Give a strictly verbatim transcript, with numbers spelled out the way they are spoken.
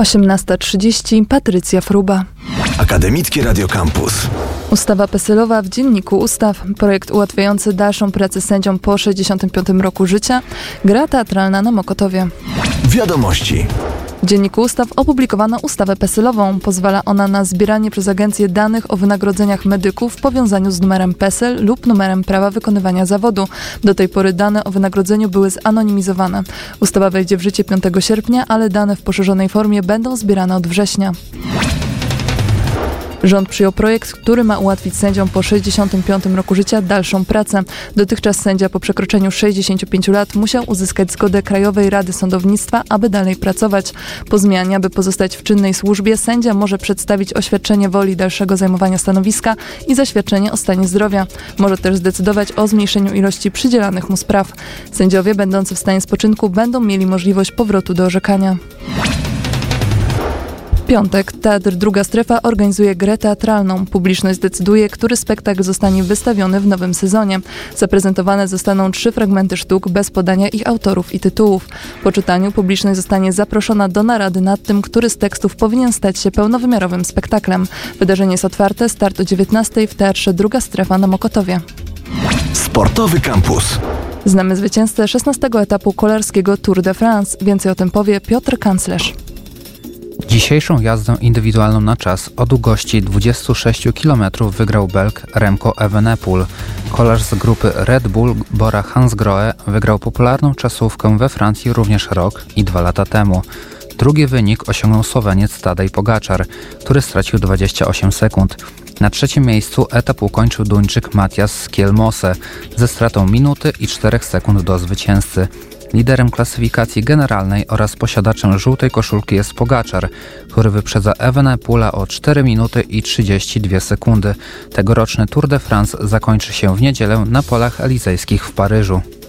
osiemnasta trzydzieści. Patrycja Fruba. Akademickie Radio Campus. Ustawa PESEL-owa w Dzienniku Ustaw. Projekt ułatwiający dalszą pracę sędziom po sześćdziesiątym piątym roku życia. Gra teatralna na Mokotowie. Wiadomości. W Dzienniku Ustaw opublikowano ustawę PESEL-ową. Pozwala ona na zbieranie przez agencję danych o wynagrodzeniach medyków w powiązaniu z numerem PESEL lub numerem prawa wykonywania zawodu. Do tej pory dane o wynagrodzeniu były zanonimizowane. Ustawa wejdzie w życie piątego sierpnia, ale dane w poszerzonej formie będą zbierane od września. Rząd przyjął projekt, który ma ułatwić sędziom po sześćdziesiątym piątym roku życia dalszą pracę. Dotychczas sędzia po przekroczeniu sześćdziesięciu pięciu lat musiał uzyskać zgodę Krajowej Rady Sądownictwa, aby dalej pracować. Po zmianie, aby pozostać w czynnej służbie, sędzia może przedstawić oświadczenie woli dalszego zajmowania stanowiska i zaświadczenie o stanie zdrowia. Może też zdecydować o zmniejszeniu ilości przydzielanych mu spraw. Sędziowie będący w stanie spoczynku będą mieli możliwość powrotu do orzekania. W piątek Teatr Druga Strefa organizuje grę teatralną. Publiczność zdecyduje, który spektakl zostanie wystawiony w nowym sezonie. Zaprezentowane zostaną trzy fragmenty sztuk bez podania ich autorów i tytułów. Po czytaniu publiczność zostanie zaproszona do narady nad tym, który z tekstów powinien stać się pełnowymiarowym spektaklem. Wydarzenie jest otwarte, start o dziewiętnastej w Teatrze Druga Strefa na Mokotowie. Sportowy Campus. Znamy zwycięzcę szesnastego etapu kolarskiego Tour de France. Więcej o tym powie Piotr Kanclerz. Dzisiejszą jazdę indywidualną na czas o długości dwudziestu sześciu kilometrów wygrał Belg Remco Evenepoel. Kolarz z grupy Red Bull Bora Hansgrohe wygrał popularną czasówkę we Francji również rok i dwa lata temu. Drugi wynik osiągnął Słoweniec Tadej Pogačar, który stracił dwadzieścia osiem sekund. Na trzecim miejscu etap ukończył Duńczyk Matthias Skjelmose ze stratą minuty i czterech sekund do zwycięzcy. Liderem klasyfikacji generalnej oraz posiadaczem żółtej koszulki jest Pogačar, który wyprzedza Evenepoela o cztery minuty i trzydzieści dwie sekundy. Tegoroczny Tour de France zakończy się w niedzielę na polach elizejskich w Paryżu.